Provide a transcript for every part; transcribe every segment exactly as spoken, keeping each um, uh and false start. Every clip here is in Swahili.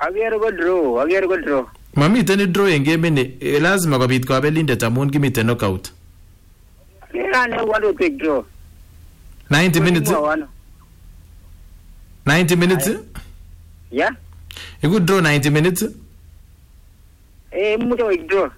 Agere ko draw, agere ko draw. Mamiten draw en game ni, lazima kobit kabelindet amun kimiten knockout. Ngane walo take draw. ninety minutes. ninety minutes? Yeah. You could draw ninety minutes? Eh, mucho withdraw.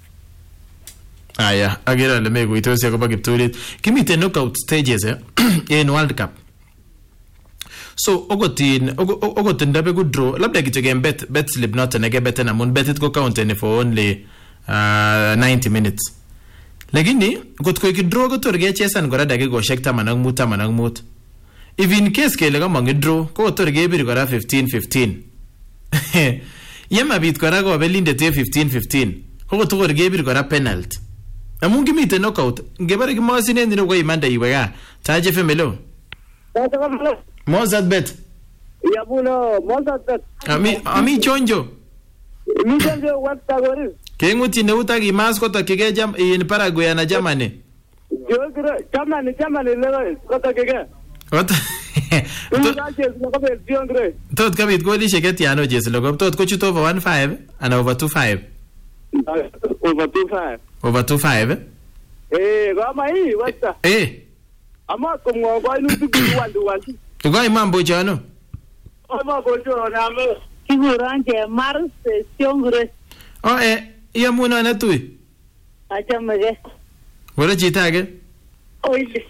Aya, agera le mego itosi akoba kiptulit. Kimiten knockout stages eh in World Cup. So ogotin ogotin ndabe good draw. Labda kitu game bet bet slip not and get better amun bet it go count for only uh, ninety minutes. Lakini kotko kidraw ko torge chesan gora dage go shek tamanang muta manang mut. If in case kele kama ngidraw ko torge bir gora fifteen fifteen. Yema bit gora go belinde te fifteen fifteen. Ko torge bir gora penalty. Amun kimite knockout. Ngebare ki mosine ndino go imanda iwega. Taje femelo. Taje femelo. Mozart bet. Yabuno Mozart bet. Ami ami chonjo. Mi chonjo what tagori. Kenguti ne utagi mas ko to kige jam in Paraguay na Germany. Jogro Germany Germany le ko to kige. What? Tot kabit goli sheket yano jes logo tot ko chuto over one five and over two five. Over two five. Over two five. Eh, gama hii wasta. Eh. Ama kumwa kwa inu tuki wandu wandu. Kwa imambo chano. Ama bojo na me. Kiguranje Mars Siongre. Oh eh, iya muna na tui. Acha mage. Wala chitage. Oye.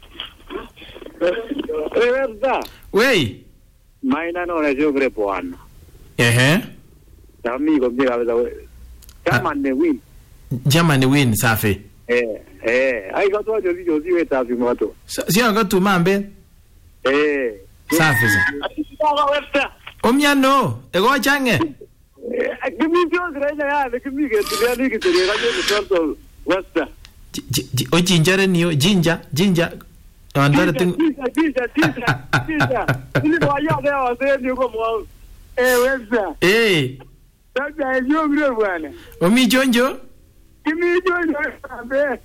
Reversa. Wey. Maina no na Siongre poana. Eh. Amigo mira wewe. Germany win. Germany win safi. Eh, eh, ai gato ajo dio dio eta fi moto. Si anga tu mambe. Eh. Safi sa. Omiano, ego change. Kimi jo grena ya, kimi ke tia ni ke tia ga jo wasta. O ginger ni o ginger, ginger. Andare tin. Ginger, ginger, ginger. Ni no ya de o se ni ko mo. Eh, wasta. Eh. Sasa yo gre bwana. Omi jonjo. Kimi jonjo abe.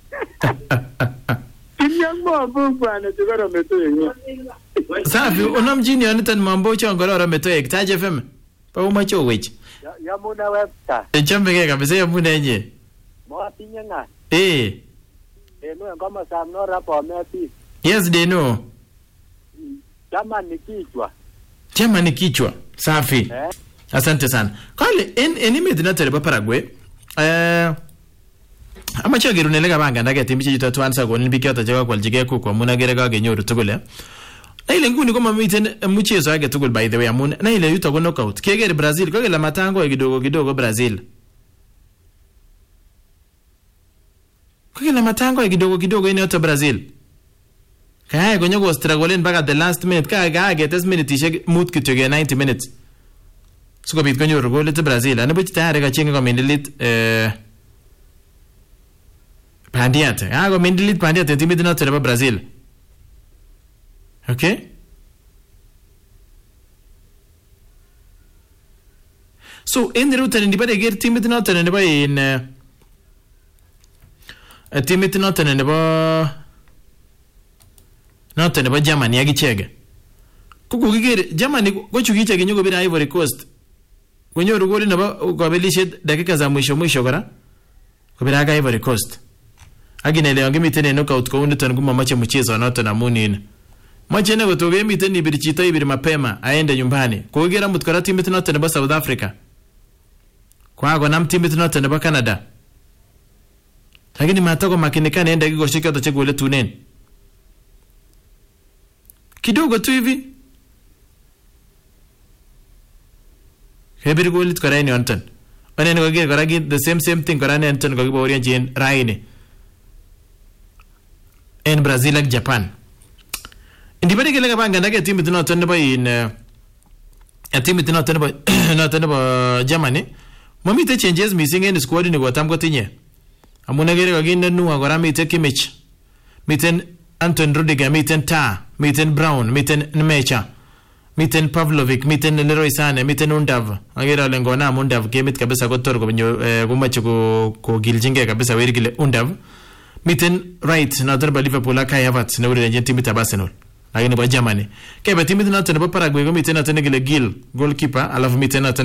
Kinyambo bwana tugara meto yenye. Safi, onam jini anitan mambo chongora meto ek Taje F M. Pa umacho wech. Ya muna webta. E chambege kabisa ya muna yenye. Mo apinya nga. Eh. Eh no kama samno rapo mepi. Yes they know. Chama ni kichwa. Chama ni kichwa. Safi. Eh? Asante sana. Kale en enime dinatere ba Paraguay. Eh ama chagiru nelega banga ndage timbiche juta twansa ko nibiki atajaga kwaljige ko kwa muna gerega genyoru tugule. Na ile nguni koma miten mchezo yake tugul by the way amuna. Na ile yuta go knockout. Kegere Brazil ko gela matango kidogo kidogo Brazil. Ko gela matango kidogo kidogo ine yote Brazil. Kaya gonyo go struggle mpaka the last minute kaya kaya getes minute ishe mut kitoge ninety minutes. Suko bit konyo rugole te Brazil. Ana buchi tayari ka chinga kwa mindilit eh Pandiate. Ah, go mindilit pandiate timid na tere Brazil. Okay? So in the route ndi bade ger timid na tere ba in uh, timid na tere ba na tere ba Germany agi chege. Kuku gigere Germany go chukicha kinyogo bira Ivory Coast. Wenyo rugoli na ba kwa belishe dakika za mwisho mwisho gara. Kwa bira ga Ivory Coast. Agine leo ngemitene knockout ko undi tangu mamache mchezo na na munini. Mache ne gotoge miteni birichita ibiri mapema aende nyumbani. Kuogera mutkara timu tena tena ba South Africa. Kwa go nam timu tena tena ba Canada. Lakini matoko makinikana ende gigoshika to chegole tunen. Kidogo tu hivi. Hebiri golit karani Anton. Anene goge karagi the same same thing karani Anton goge bawrian jin raine. In Brazil and Japan. In the particular bang and I get team with not turn by in a team with not turn by not turn by Germany. Mommy the changes missing in the squad in what I'm getting here. I'm gonna get again the new Agorami take image. Mitten Anton Rudiger, mitten Ta, mitten Brown, mitten Nemecha, mitten Pavlovic, mitten Leroy Sane, mitten Undav. I get a Lengona Mundav game it Cabessa Gotor when you go much go Giljinga Cabessa Virgil Undav. Mitten right na terba Liverpool aka Havertz na ule timu ta Arsenal lakini kwa Germany kaya timu tena tena Paraguay mitten na tena gile Gil goalkeeper alafu mitten na